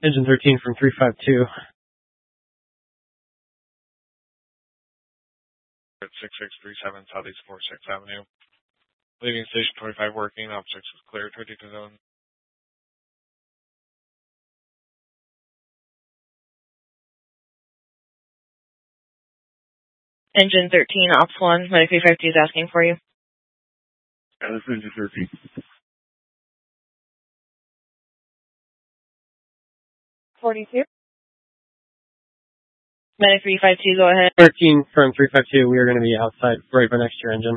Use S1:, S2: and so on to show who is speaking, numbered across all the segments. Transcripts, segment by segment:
S1: Engine 13 from 352.
S2: At 6637 Southeast 46th Avenue. Leaving station 25 working, objects is clear, 22 zone.
S3: Engine 13, Ops 1, Medic 352 is asking for you.
S4: Yeah, this is Engine 13.
S3: Medic 352, go ahead.
S1: 13 from 352, we are going to be outside right next to your engine.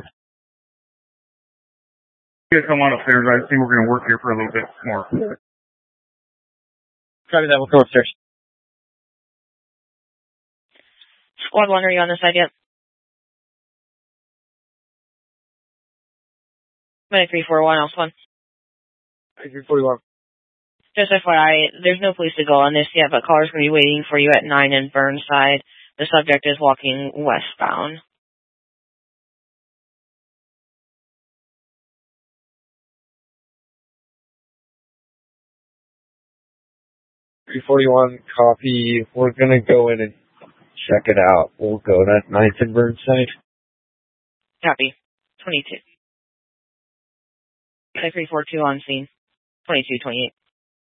S4: You guys come on upstairs. I think we're going to work here for a little bit more.
S1: Copy that, we'll come upstairs.
S3: Squad 1, are you on this side yet? Medic 341, Ops 1.
S1: 341.
S3: Just FYI, there's no police to go on this yet, but callers going to be waiting for you at 9 in Burnside. The subject is walking westbound.
S5: .341, copy. We're going to go in and check it out. We'll go to 9th and Burnside.
S3: Copy. 22. Medic 342 on scene. 2228.